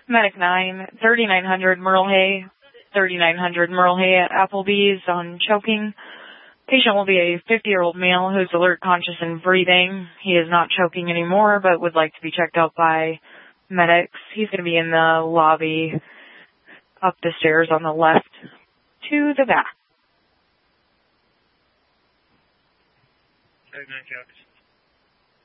Medic 9, 3900 Merle Hay, 3900 Merle Hay at Applebee's on choking. Patient will be a 50-year-old male who's alert, conscious, and breathing. He is not choking anymore, but would like to be checked out by medics. He's going to be in the lobby up the stairs on the left to the back. 39 copies.